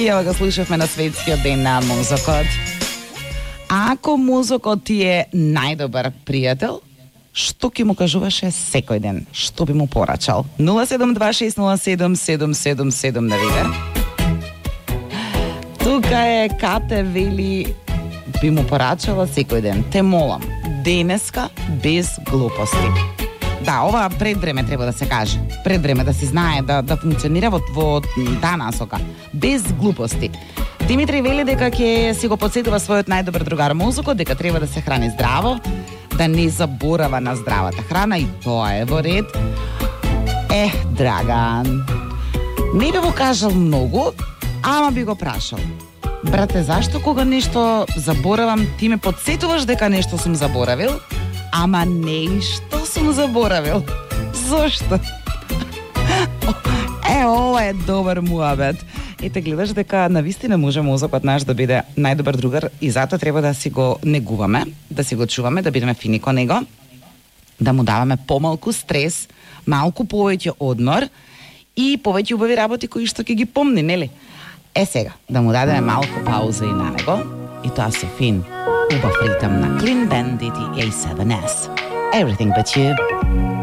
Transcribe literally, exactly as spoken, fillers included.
И ева го слушавме на светскиот ден на музикот. Ако музикот ти е најдобар пријател, што ќе му кажуваше секој ден? Што би му порачал? нула седум два шест нула седум седум седум седум на Вибер. Тука е Кате вели би му порачала секој ден. Те молам, денеска без глупости. Да, ова пред време треба да се каже. Пред време да се знае, да, да функционира во, во данасока. Без глупости. Димитри вели дека ќе си го подсетува својот најдобар другар Музуко, дека треба да се храни здраво, да не заборава на здравата храна, и тоа е во ред. Е, Драган, не би го кажал многу, ама би го прашал. Брате, зашто кога нешто заборавам, ти ме подсетуваш дека нешто сум заборавил, ама нешто сум заборавил. Зошто? Е, ова е добар муабет. И те гледаш дека навистина може мозокот наш да биде најдобар другар и затоа треба да си го негуваме, да си го чуваме, да бидеме фини кон него, да му даваме помалку стрес, малку повеќе одмор и повеќе убави работи кои што ќе ги помни, нели? Е сега, да му дадеме малку пауза и на него, и тоа со фин, убав ритам на Clean Bandit и A seven S. Everything but you.